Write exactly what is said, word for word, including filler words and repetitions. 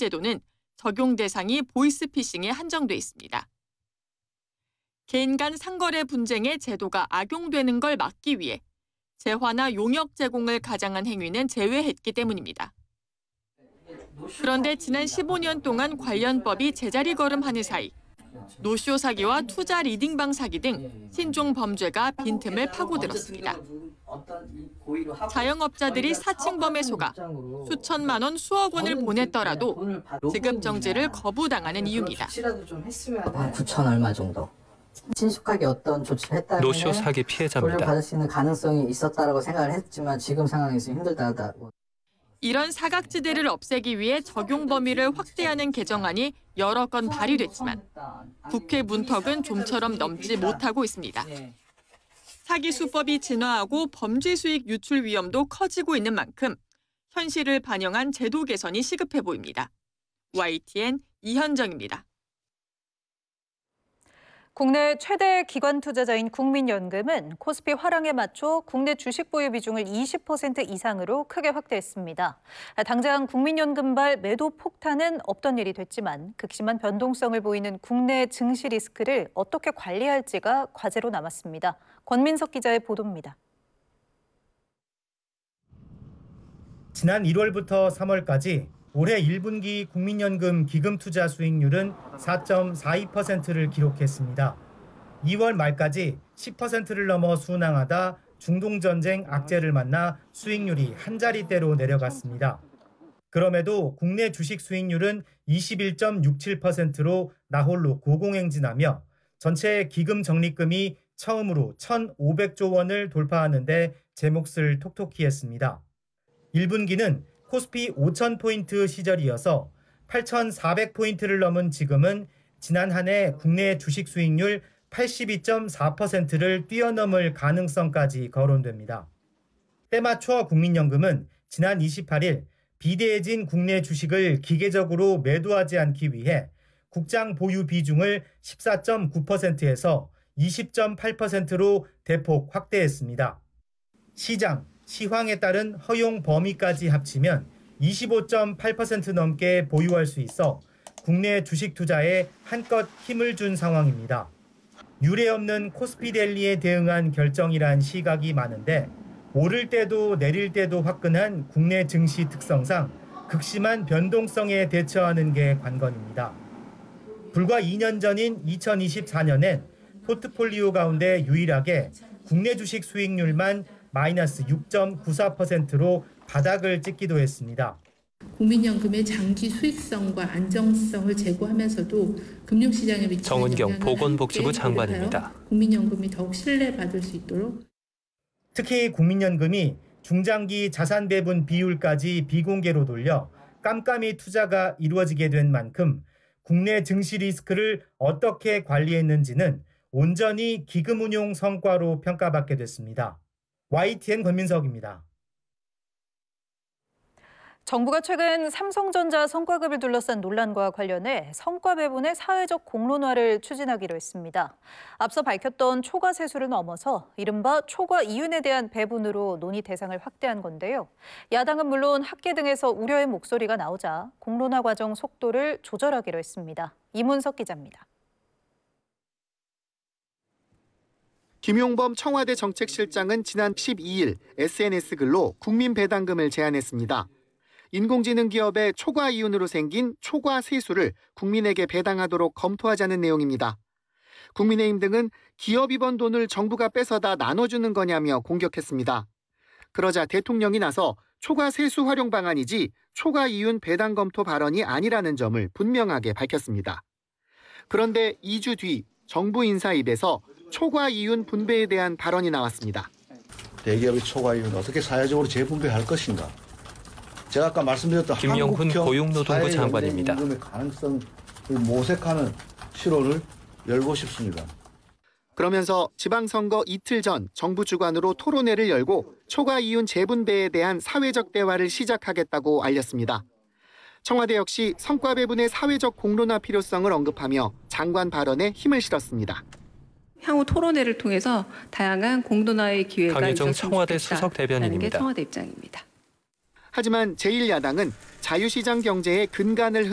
제도는 적용 대상이 보이스피싱에 한정돼 있습니다. 개인 간 상거래 분쟁에 제도가 악용되는 걸 막기 위해 재화나 용역 제공을 가장한 행위는 제외했기 때문입니다. 그런데 지난 십오 년 동안 관련 법이 제자리 걸음하는 사이 노쇼 사기와 투자 리딩방 사기 등 신종 범죄가 빈틈을 파고들었습니다. 자영업자들이 사칭범에 속아 수천만 원, 수억 원을 보냈더라도 지급 정지를 거부당하는 이유입니다. 구천 얼마 정도. 신속하게 어떤 조치를 했다면 노쇼 사기 피해자입니다. 돈을 받을 수 있는 가능성이 있었다라고 생각을 했지만 지금 상황에서 힘들다고. 이런 사각지대를 없애기 위해 적용 범위를 확대하는 개정안이 여러 건 발의됐지만 국회 문턱은 좀처럼 넘지 못하고 있습니다. 사기 수법이 진화하고 범죄 수익 유출 위험도 커지고 있는 만큼 현실을 반영한 제도 개선이 시급해 보입니다. 와이티엔 이현정입니다. 국내 최대 기관 투자자인 국민연금은 코스피 화랑에 맞춰 국내 주식 보유 비중을 이십 퍼센트 이상으로 크게 확대했습니다. 당장 국민연금발 매도 폭탄은 없던 일이 됐지만 극심한 변동성을 보이는 국내 증시 리스크를 어떻게 관리할지가 과제로 남았습니다. 권민석 기자의 보도입니다. 지난 일월부터 삼월까지 올해 일 분기 국민연금 기금투자 수익률은 사 점 사이 퍼센트를 기록했습니다. 이월 말까지 십 퍼센트를 넘어 순항하다 중동전쟁 악재를 만나 수익률이 한 자리대로 내려갔습니다. 그럼에도 국내 주식 수익률은 이십일 점 육칠 퍼센트로 나홀로 고공행진하며 전체 기금 적립금이 처음으로 천오백조 원을 돌파하는 데 제 몫을 톡톡히 했습니다. 일 분기는 코스피 오천 포인트 시절이어서 팔천사백 포인트를 넘은 지금은 지난 한 해 국내 주식 수익률 팔십이 점 사 퍼센트를 뛰어넘을 가능성까지 거론됩니다. 때맞춰 국민연금은 지난 이십팔일 비대해진 국내 주식을 기계적으로 매도하지 않기 위해 국장 보유 비중을 십사 점 구 퍼센트에서 이십 점 팔 퍼센트로 대폭 확대했습니다. 시장, 시황에 따른 허용 범위까지 합치면 이십오 점 팔 퍼센트 넘게 보유할 수 있어 국내 주식 투자에 한껏 힘을 준 상황입니다. 유례 없는 코스피랠리에 대응한 결정이란 시각이 많은데 오를 때도 내릴 때도 화끈한 국내 증시 특성상 극심한 변동성에 대처하는 게 관건입니다. 불과 이 년 전인 이천이십사 년엔 포트폴리오 가운데 유일하게 국내 주식 수익률만 마이너스 육 점 구사 퍼센트로 바닥을 찍기도 했습니다. 국민연금의 장기 수익성과 안정성을 제고하면서도 금융시장에 미치는 정은경 보건복지부 장관입니다. 국민연금이 더욱 신뢰받을 수 있도록. 특히 국민연금이 중장기 자산 배분 비율까지 비공개로 돌려 깜깜이 투자가 이루어지게 된 만큼 국내 증시 리스크를 어떻게 관리했는지는 온전히 기금 운용 성과로 평가받게 됐습니다. 와이티엔 권민석입니다. 정부가 최근 삼성전자 성과급을 둘러싼 논란과 관련해 성과 배분의 사회적 공론화를 추진하기로 했습니다. 앞서 밝혔던 초과 세수를 넘어서 이른바 초과 이윤에 대한 배분으로 논의 대상을 확대한 건데요. 야당은 물론 학계 등에서 우려의 목소리가 나오자 공론화 과정 속도를 조절하기로 했습니다. 이문석 기자입니다. 김용범 청와대 정책실장은 지난 십이일 에스엔에스 글로 국민 배당금을 제안했습니다. 인공지능 기업의 초과 이윤으로 생긴 초과 세수를 국민에게 배당하도록 검토하자는 내용입니다. 국민의힘 등은 기업이 번 돈을 정부가 뺏어다 나눠주는 거냐며 공격했습니다. 그러자 대통령이 나서 초과 세수 활용 방안이지 초과 이윤 배당 검토 발언이 아니라는 점을 분명하게 밝혔습니다. 그런데 이 주 뒤 정부 인사 입에서 초과 이윤 분배에 대한 발언이 나왔습니다. 대기업의 초과 이윤을 어떻게 사회적으로 재분배할 것인가? 제가 아까 말씀드렸던 김영훈 고용노동부 장관입니다. 임금의 가능성을 모색하는 실온을 열고 싶습니다. 그러면서 지방선거 이틀 전 정부 주관으로 토론회를 열고 초과 이윤 재분배에 대한 사회적 대화를 시작하겠다고 알렸습니다. 청와대 역시 성과 배분의 사회적 공론화 필요성을 언급하며 장관 발언에 힘을 실었습니다. 향후 토론회를 통해서 다양한 공론화의 기회가 강혜정 있었으면 청와대 좋겠다는 수석 대변인입니다. 게 청와대 입장입니다. 하지만 제일 야당은 자유시장 경제의 근간을